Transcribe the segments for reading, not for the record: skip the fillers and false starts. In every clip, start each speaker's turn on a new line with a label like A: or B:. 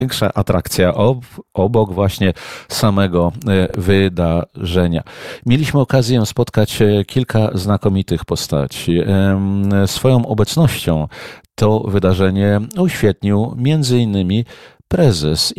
A: największa atrakcja obok właśnie samego wydarzenia. Mieliśmy okazję spotkać kilka znakomitych postaci. Swoją obecnością to wydarzenie uświetnił między innymi prezes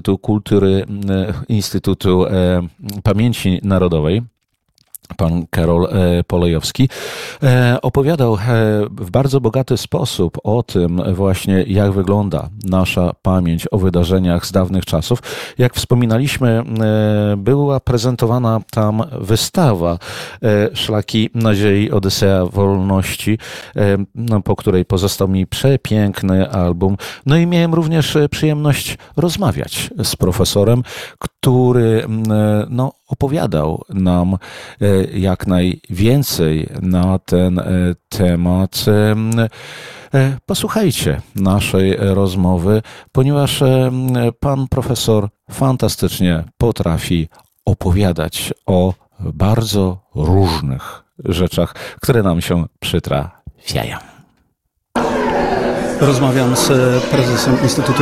A: Instytutu Pamięci Narodowej, pan Karol Polejowski, opowiadał w bardzo bogaty sposób o tym właśnie, jak wygląda nasza pamięć o wydarzeniach z dawnych czasów. Jak wspominaliśmy, była prezentowana tam wystawa Szlaki Nadziei, Odysea Wolności, po której pozostał mi przepiękny album. No i miałem również przyjemność rozmawiać z profesorem, który opowiadał nam jak najwięcej na ten temat. Posłuchajcie naszej rozmowy, ponieważ pan profesor fantastycznie potrafi opowiadać o bardzo różnych rzeczach, które nam się przytrafiają.
B: Rozmawiam z prezesem Instytutu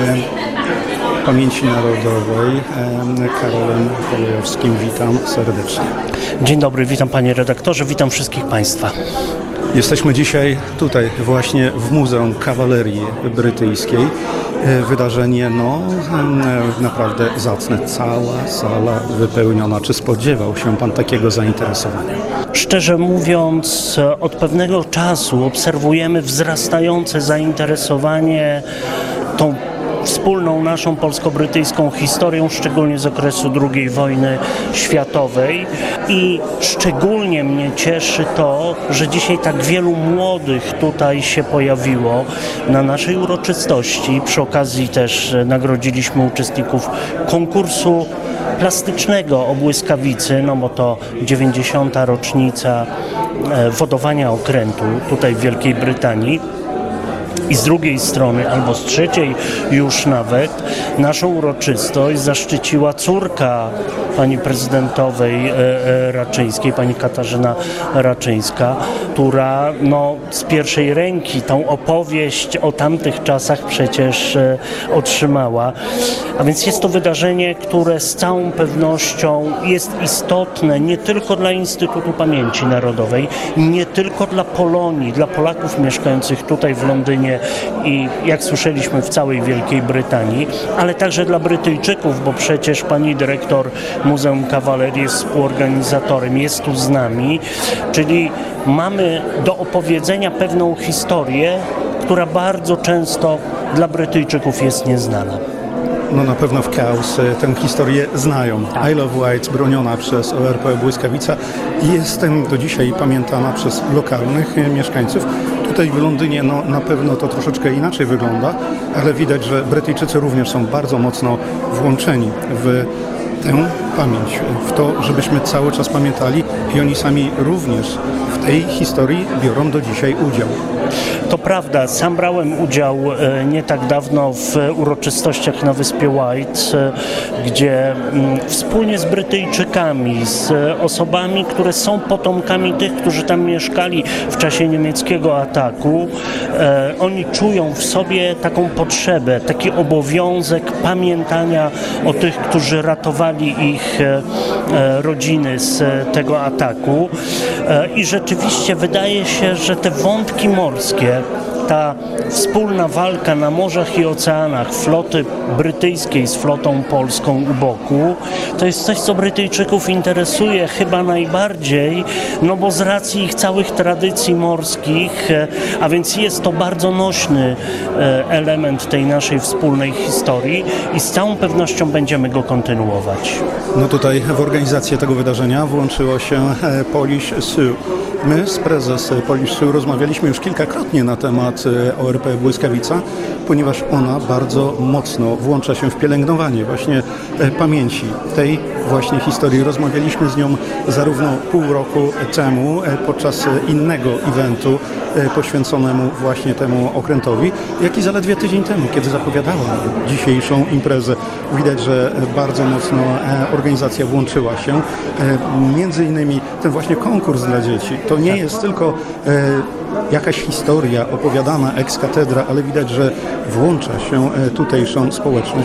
B: Pamięci Narodowej, Karolem Polejowskim. Witam serdecznie.
C: Dzień dobry, witam panie redaktorze, witam wszystkich państwa.
B: Jesteśmy dzisiaj tutaj właśnie w Muzeum Kawalerii Brytyjskiej. Wydarzenie naprawdę zacne. Cała sala wypełniona. Czy spodziewał się pan takiego zainteresowania?
C: Szczerze mówiąc, od pewnego czasu obserwujemy wzrastające zainteresowanie tą wspólną naszą polsko-brytyjską historią, szczególnie z okresu II wojny światowej, i szczególnie mnie cieszy to, że dzisiaj tak wielu młodych tutaj się pojawiło na naszej uroczystości. Przy okazji też nagrodziliśmy uczestników konkursu plastycznego o błyskawicy, bo to 90. rocznica wodowania okrętu tutaj w Wielkiej Brytanii. I z drugiej strony, albo z trzeciej już nawet, naszą uroczystość zaszczyciła córka pani prezydentowej Raczyńskiej, pani Katarzyna Raczyńska, która z pierwszej ręki tą opowieść o tamtych czasach przecież otrzymała. A więc jest to wydarzenie, które z całą pewnością jest istotne nie tylko dla Instytutu Pamięci Narodowej, nie tylko dla Polonii, dla Polaków mieszkających tutaj w Londynie i jak słyszeliśmy w całej Wielkiej Brytanii, ale także dla Brytyjczyków, bo przecież pani dyrektor Muzeum Kawalerii jest współorganizatorem, jest tu z nami, czyli mamy do opowiedzenia pewną historię, która bardzo często dla Brytyjczyków jest nieznana.
B: Na pewno w Chaos tę historię znają. Isle of Wight broniona przez ORP Błyskawica i jest do dzisiaj pamiętana przez lokalnych mieszkańców. Tutaj w Londynie na pewno to troszeczkę inaczej wygląda, ale widać, że Brytyjczycy również są bardzo mocno włączeni w tę pamięć, w to, żebyśmy cały czas pamiętali, i oni sami również w tej historii biorą do dzisiaj udział.
C: To prawda, sam brałem udział nie tak dawno w uroczystościach na wyspie Wight, gdzie wspólnie z Brytyjczykami, z osobami, które są potomkami tych, którzy tam mieszkali w czasie niemieckiego ataku, oni czują w sobie taką potrzebę, taki obowiązek pamiętania o tych, którzy ratowali ich rodziny z tego ataku. I rzeczywiście wydaje się, że te wątki morskie, ta wspólna walka na morzach i oceanach floty brytyjskiej z flotą polską u boku, to jest coś, co Brytyjczyków interesuje chyba najbardziej, bo z racji ich całych tradycji morskich, a więc jest to bardzo nośny element tej naszej wspólnej historii i z całą pewnością będziemy go kontynuować.
B: Tutaj w organizację tego wydarzenia włączyło się Polish Sioux. My z prezes Polish Sioux rozmawialiśmy już kilkakrotnie na temat ORP Błyskawica, ponieważ ona bardzo mocno włącza się w pielęgnowanie właśnie pamięci tej właśnie historii. Rozmawialiśmy z nią zarówno pół roku temu podczas innego eventu poświęconemu właśnie temu okrętowi, jak i zaledwie tydzień temu, kiedy zapowiadała dzisiejszą imprezę. Widać, że bardzo mocno organizacja włączyła się. Między innymi ten właśnie konkurs dla dzieci. To to nie jest tylko jakaś historia opowiadana ex cathedra, ale widać, że włącza się tutejszą społeczność.